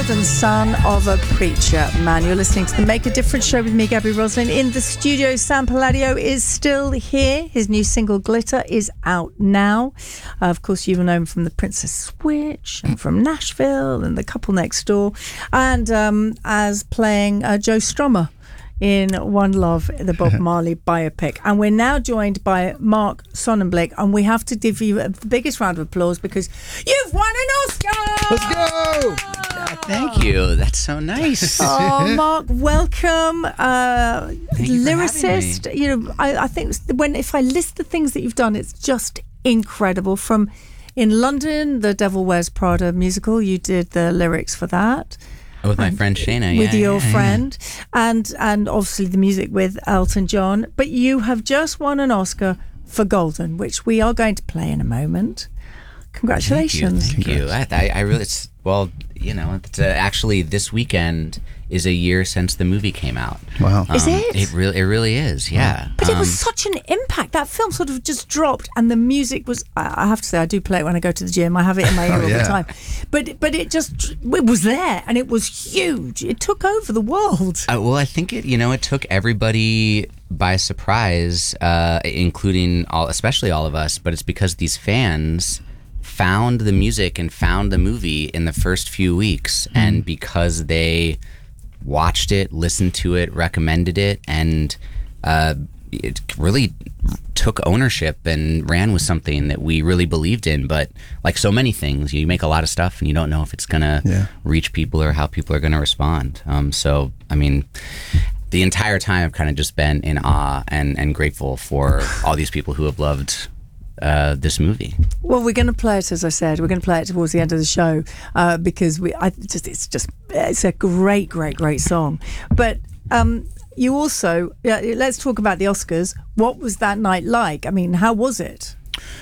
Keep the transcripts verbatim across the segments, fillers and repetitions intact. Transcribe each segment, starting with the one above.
Golden Son of a Preacher Man. You're listening to the Make a Difference show with me, Gabby Roslin. In the studio, Sam Palladio is still here. His new single, Glitter, is out now. Uh, of course, you will know him from The Princess Switch and from Nashville and The Couple Next Door, and um, as playing uh, Joe Strummer in One Love, the Bob Marley biopic. And we're now joined by Mark Sonnenblick, and we have to give you the biggest round of applause because you've won an Oscar! Let's go! Uh, thank you. That's so nice. Oh, Mark, welcome. Uh, Thank you for lyricist. having me. You know, I, I think when if I list the things that you've done, it's just incredible. From in London, the Devil Wears Prada musical, you did the lyrics for that. With my friend Shayna, With yeah, your yeah, friend, yeah. and and obviously the music with Elton John. But you have just won an Oscar for Golden, which we are going to play in a moment. Congratulations! Thank you. Thank you. I, I really, it's, well, you know, it's, uh, actually this weekend is a year since the movie came out. Wow, is um, it? It really, it really is. Yeah. But um, it was such an impact. That film sort of just dropped, and the music was. I have to say, I do play it when I go to the gym. I have it in my ear oh, all yeah. the time. But but it just it was there, and it was huge. It took over the world. Uh, well, I think it, you know, it took everybody by surprise, uh, including all, especially all of us. But it's because these fans found the music and found the movie in the first few weeks, mm. and because they watched it, listened to it, recommended it, and uh, it really took ownership and ran with something that we really believed in. But like so many things, you make a lot of stuff and you don't know if it's gonna yeah. reach people or how people are gonna respond. Um, so, I mean, the entire time I've kind of just been in awe and, and grateful for all these people who have loved Uh, this movie. Well, we're going to play it, as I said. We're going to play it towards the end of the show uh, because we. I just, it's just, it's a great, great, great song. But um, you also, yeah, let's talk about the Oscars. What was that night like? I mean, how was it?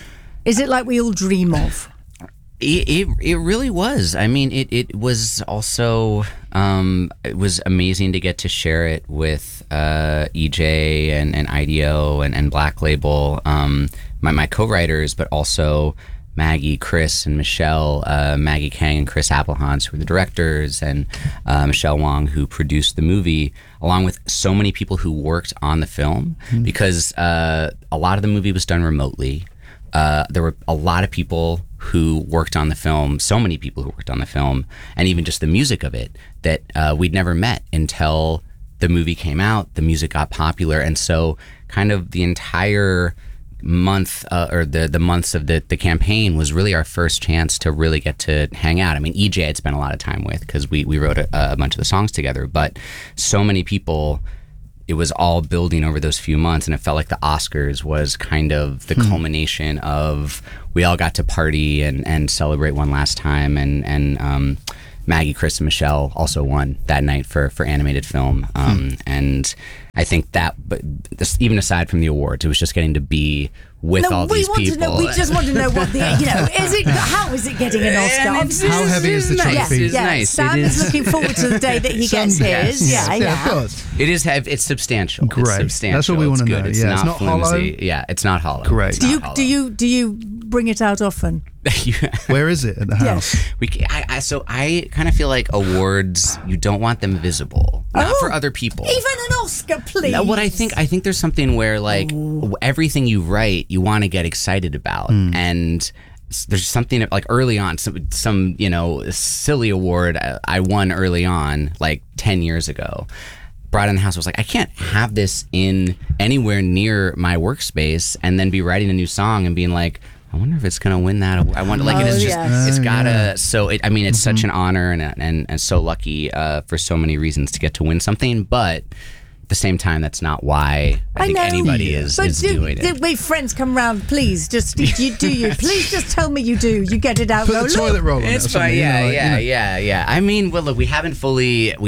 Is it like we all dream of? It, it it really was. I mean, it it was also um, it was amazing to get to share it with uh, E J and, and I D O and, and Black Label, um, my my co-writers, but also Maggie, Chris, and Michelle, uh, Maggie Kang and Chris Applehans, who were the directors, and uh, Michelle Wong, who produced the movie, along with so many people who worked on the film, mm-hmm. because uh, a lot of the movie was done remotely. Uh, there were a lot of people who worked on the film, so many people who worked on the film, and even just the music of it, that uh, we'd never met until the movie came out, the music got popular, and so kind of the entire month, uh, or the, the months of the, the campaign was really our first chance to really get to hang out. I mean, E J I'd spent a lot of time with, because we, we wrote a, a bunch of the songs together, but so many people, it was all building over those few months, and it felt like the Oscars was kind of the hmm. culmination of, we all got to party and, and celebrate one last time, and and um, Maggie, Chris, and Michelle also won that night for, for animated film, um, hmm. and I think that, but this, even aside from the awards, it was just getting to be with no, all we these want people. To know, we just want to know what the, you know, is it, how is it getting an Oscar? Obviously, how heavy is the trophy? Yeah, It's yeah. nice. Sam it is. is looking forward to the day that he gets Yes. his. Yes. Yeah, yeah, yeah. of course. It is heavy. It's substantial. Great. It's substantial. That's what we it's want to good. know. It's Yeah, not it's not flimsy. hollow. Yeah, it's not hollow. Great. It's Do not you hollow. do you do you bring it out often? Where is it at the house? Yes. We, I, I, so I kind of feel like awards, you don't want them visible, not Oh, for other people. Even an Oscar, please. No, what I think, I think there's something where like Ooh. everything you write, you want to get excited about, mm. and there's something like early on, some, some you know silly award I won early on, like ten years ago. Brought in the house, I was like, I can't have this in anywhere near my workspace, and then be writing a new song and being like, I wonder if it's gonna win that award. I wonder, like, Oh, it is just, yes. it's Oh, gotta. yeah. So, it, I mean, it's Mm-hmm. such an honor and and and so lucky uh, for so many reasons to get to win something. But at the same time, that's not why I, I think know. anybody Yeah. is, But is do, doing do, it. wait, friends, come round, please. Just you do you. Please just tell me you do. You get it out. Put go, the toilet look. roll on it or It's something, fine. you know, Yeah, like, yeah, you know. yeah, yeah. I mean, well, look, we haven't fully. We